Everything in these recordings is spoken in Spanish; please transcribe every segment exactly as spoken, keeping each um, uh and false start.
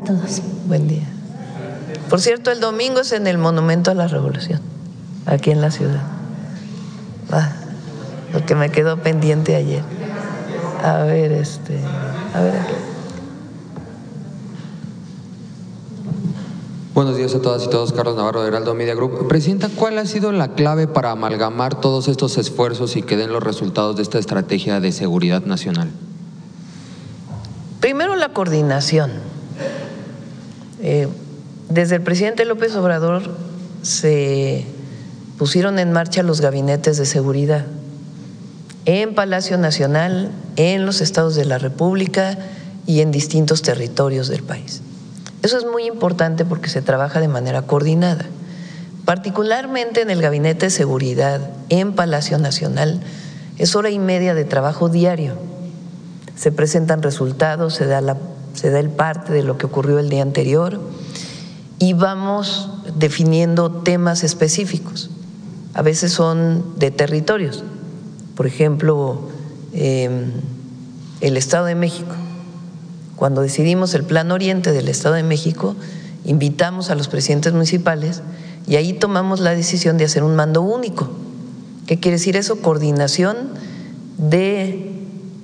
todos. Buen día. Por cierto, el domingo es en el Monumento a la Revolución, aquí en la ciudad. Ah, lo que me quedó pendiente ayer. A ver, este, a ver aquí. Buenos días a todas y todos, Carlos Navarro de Heraldo Media Group. Presidenta, ¿cuál ha sido la clave para amalgamar todos estos esfuerzos y que den los resultados de esta estrategia de seguridad nacional? Primero, la coordinación. Eh, desde el presidente López Obrador se pusieron en marcha los gabinetes de seguridad en Palacio Nacional, en los estados de la República y en distintos territorios del país. Eso es muy importante porque se trabaja de manera coordinada. Particularmente en el Gabinete de Seguridad en Palacio Nacional, es hora y media de trabajo diario. Se presentan resultados, se da, la, se da el parte de lo que ocurrió el día anterior y vamos definiendo temas específicos. A veces son de territorios, por ejemplo, eh, el Estado de México. Cuando decidimos el Plan Oriente del Estado de México, invitamos a los presidentes municipales y ahí tomamos la decisión de hacer un mando único. ¿Qué quiere decir eso? Coordinación de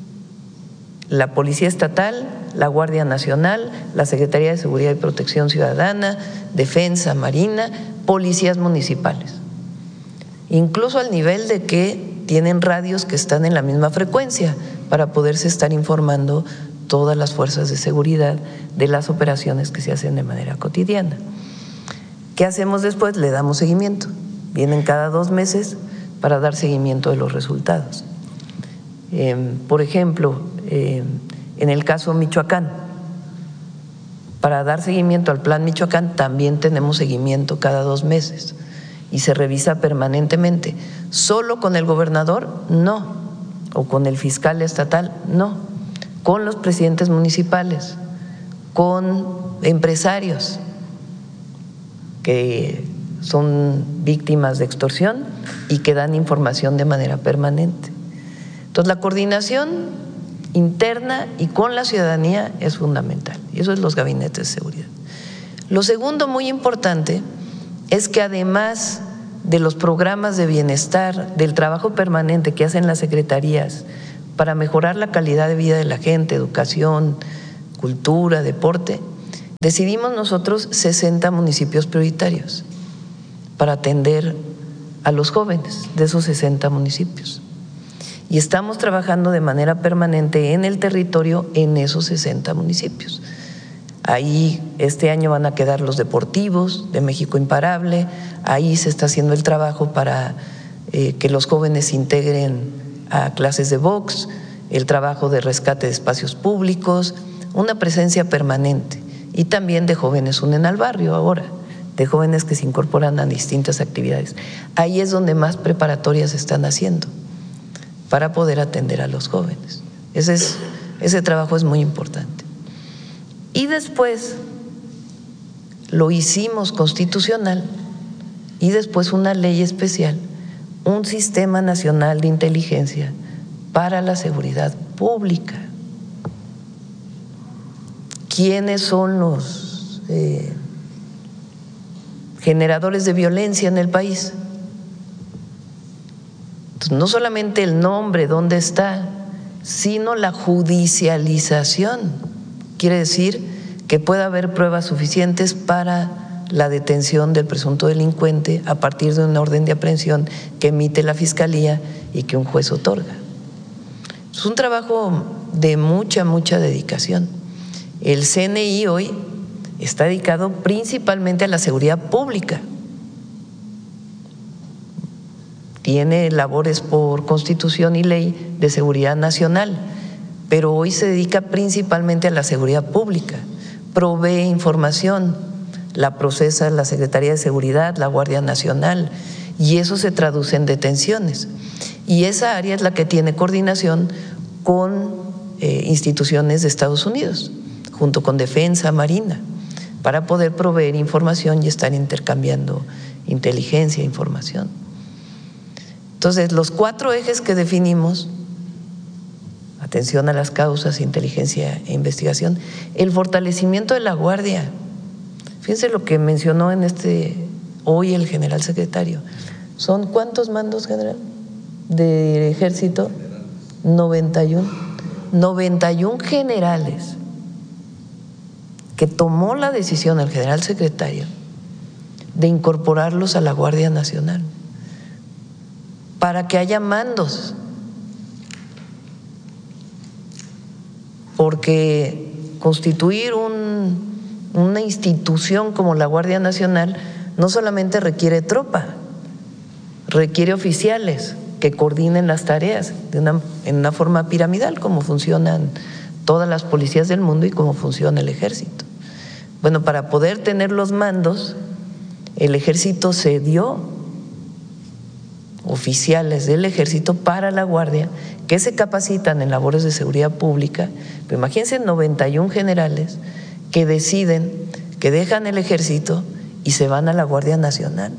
la Policía Estatal, la Guardia Nacional, la Secretaría de Seguridad y Protección Ciudadana, Defensa, Marina, policías municipales. Incluso al nivel de que tienen radios que están en la misma frecuencia para poderse estar informando todas las fuerzas de seguridad de las operaciones que se hacen de manera cotidiana. ¿Qué hacemos después? Le damos seguimiento. Vienen cada dos meses para dar seguimiento de los resultados. Eh, por ejemplo, eh, en el caso Michoacán, para dar seguimiento al Plan Michoacán también tenemos seguimiento cada dos meses y se revisa permanentemente. ¿Solo con el gobernador? No. ¿O con el fiscal estatal? No. Con los presidentes municipales, con empresarios que son víctimas de extorsión y que dan información de manera permanente. Entonces, la coordinación interna y con la ciudadanía es fundamental, y eso es los gabinetes de seguridad. Lo segundo, muy importante, es que además de los programas de bienestar, del trabajo permanente que hacen las secretarías para mejorar la calidad de vida de la gente, educación, cultura, deporte, decidimos nosotros sesenta municipios prioritarios para atender a los jóvenes de esos sesenta municipios. Y estamos trabajando de manera permanente en el territorio en esos sesenta municipios. Ahí este año van a quedar los deportivos de México Imparable, ahí se está haciendo el trabajo para eh, que los jóvenes se integren a clases de box, el trabajo de rescate de espacios públicos, una presencia permanente y también de jóvenes unen al barrio ahora, de jóvenes que se incorporan a distintas actividades. Ahí es donde más preparatorias se están haciendo para poder atender a los jóvenes. Ese, es, ese trabajo es muy importante. Y después lo hicimos constitucional y después una ley especial, un sistema nacional de inteligencia para la seguridad pública. ¿Quiénes son los eh, generadores de violencia en el país? Entonces, no solamente el nombre, dónde está, sino la judicialización. Quiere decir que pueda haber pruebas suficientes para la detención del presunto delincuente a partir de una orden de aprehensión que emite la Fiscalía y que un juez otorga. Es un trabajo de mucha, mucha dedicación. El C N I hoy está dedicado principalmente a la seguridad pública. Tiene labores por Constitución y ley de seguridad nacional, pero hoy se dedica principalmente a la seguridad pública. Provee información, la procesa la Secretaría de Seguridad, la Guardia Nacional, y eso se traduce en detenciones. Y esa área es la que tiene coordinación con eh, instituciones de Estados Unidos, junto con Defensa, Marina, para poder proveer información y estar intercambiando inteligencia e información. Entonces, los cuatro ejes que definimos, atención a las causas, inteligencia e investigación, el fortalecimiento de la Guardia. Fíjense lo que mencionó en este hoy el general secretario. ¿Son cuántos mandos, general, de ejército? noventa y uno. noventa y uno generales que tomó la decisión el general secretario de incorporarlos a la Guardia Nacional para que haya mandos, porque constituir un, una institución como la Guardia Nacional no solamente requiere tropa, requiere oficiales que coordinen las tareas de una, en una forma piramidal, como funcionan todas las policías del mundo y como funciona el ejército. Bueno, para poder tener los mandos, el ejército cedió oficiales del ejército para la Guardia que se capacitan en labores de seguridad pública. Pero imagínense noventa y uno generales que deciden que dejan el ejército y se van a la Guardia Nacional.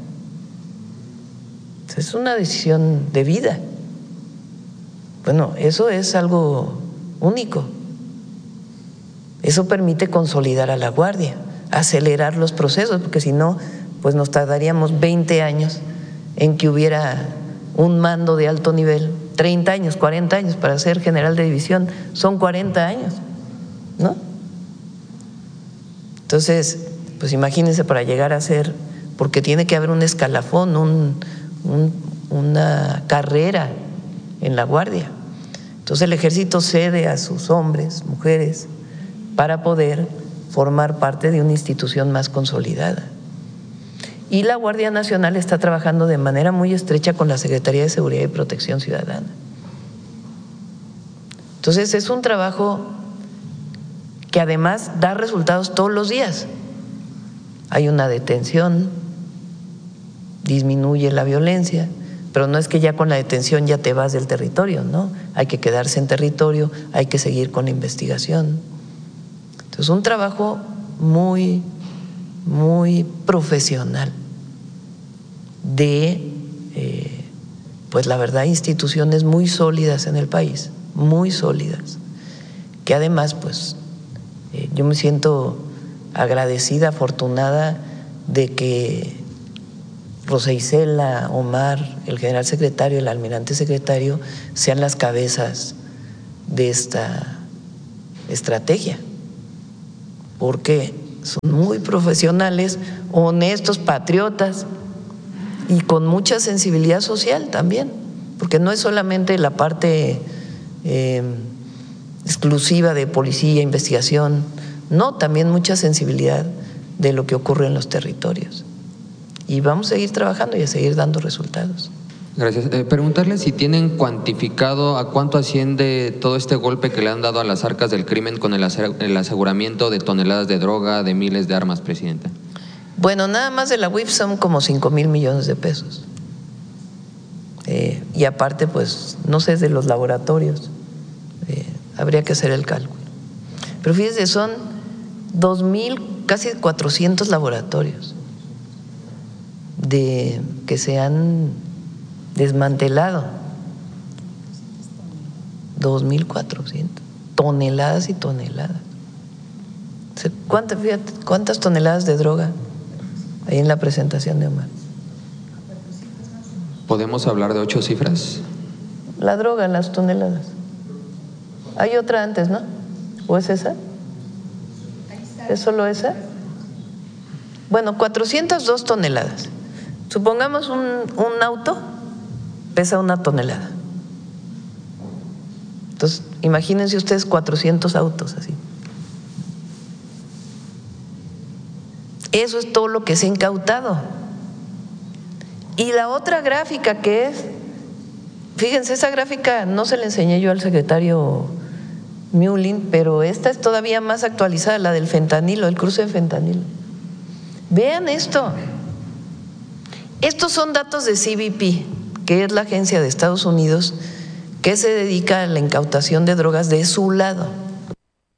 Es una decisión de vida. Bueno, eso es algo único. Eso permite consolidar a la Guardia, acelerar los procesos, porque si no, pues nos tardaríamos veinte años en que hubiera un mando de alto nivel, treinta años, cuarenta años para ser general de división, son cuarenta años, ¿no? Entonces, pues imagínense para llegar a ser, porque tiene que haber un escalafón, un, un, una carrera en la Guardia. Entonces el ejército cede a sus hombres, mujeres, para poder formar parte de una institución más consolidada. Y la Guardia Nacional está trabajando de manera muy estrecha con la Secretaría de Seguridad y Protección Ciudadana. Entonces es un trabajo que además da resultados todos los días. Hay una detención, disminuye la violencia, pero no es que ya con la detención ya te vas del territorio, ¿no? Hay que quedarse en territorio, hay que seguir con la investigación. Entonces un trabajo muy, muy profesional de, eh, pues la verdad, instituciones muy sólidas en el país, muy sólidas, que además, pues, eh, yo me siento agradecida, afortunada de que Rosa Isela, Omar, el general secretario, el almirante secretario sean las cabezas de esta estrategia, porque son muy profesionales, honestos, patriotas y con mucha sensibilidad social también, porque no es solamente la parte eh, exclusiva de policía, investigación, no, también mucha sensibilidad de lo que ocurre en los territorios. Y vamos a seguir trabajando y a seguir dando resultados. Gracias. Eh, preguntarle si tienen cuantificado a cuánto asciende todo este golpe que le han dado a las arcas del crimen con el, el aseguramiento de toneladas de droga, de miles de armas, Presidenta. Bueno, nada más de la U I F son como cinco mil millones de pesos. Eh, y aparte, pues, no sé, de los laboratorios, eh, habría que hacer el cálculo. Pero fíjense, son dos mil, casi cuatrocientos laboratorios de que se han desmantelado, dos mil cuatrocientos toneladas y toneladas. ¿Cuántas, fíjate, cuántas toneladas de droga ahí en la presentación de Omar? ¿Podemos hablar de ocho cifras? La droga, las toneladas. Hay otra antes, ¿no? ¿O es esa? ¿Es solo esa? Bueno, cuatrocientas dos toneladas. Supongamos un, un auto pesa una tonelada. Entonces, imagínense ustedes cuatrocientos autos así. Eso es todo lo que se ha incautado. Y la otra gráfica que es, fíjense, esa gráfica no se la enseñé yo al secretario Mullin, pero esta es todavía más actualizada, la del fentanilo, el cruce de fentanilo. Vean esto. Estos son datos de C B P, que es la agencia de Estados Unidos que se dedica a la incautación de drogas de su lado.